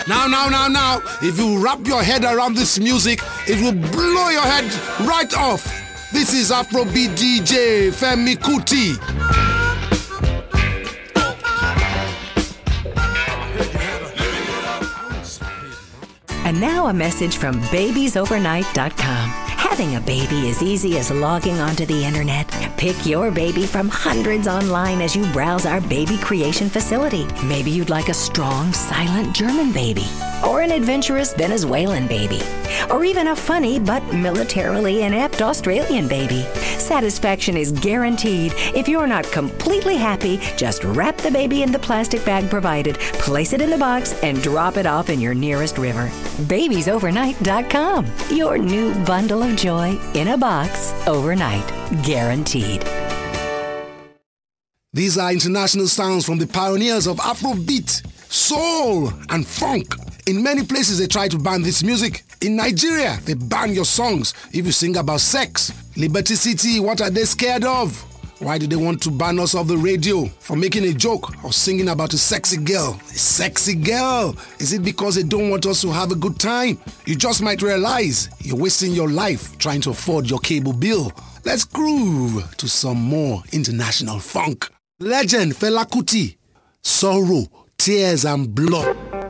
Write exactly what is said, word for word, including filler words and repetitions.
Now, now, now, now, if you wrap your head around this music, it will blow your head right off. This is Afrobeat D J Femi Kuti. And now a message from babies overnight dot com. Having a baby is easy as logging onto the internet. Pick your baby from hundreds online as you browse our baby creation facility. Maybe you'd like a strong, silent German baby, or an adventurous Venezuelan baby, or even a funny but militarily inept Australian baby. Satisfaction is guaranteed. If you're not completely happy, just wrap the baby in the plastic bag provided, place it in the box, and drop it off in your nearest river. babies overnight dot com. Your new bundle of joy in a box overnight. Guaranteed. These are international sounds from the pioneers of Afrobeat, soul, and funk. In many places, they try to ban this music. In Nigeria, they ban your songs if you sing about sex. Liberty City, what are they scared of? Why do they want to ban us off the radio for making a joke or singing about a sexy girl? A sexy girl? Is it because they don't want us to have a good time? You just might realize you're wasting your life trying to afford your cable bill. Let's groove to some more international funk. Legend Fela Kuti, Sorrow, Tears and Blood.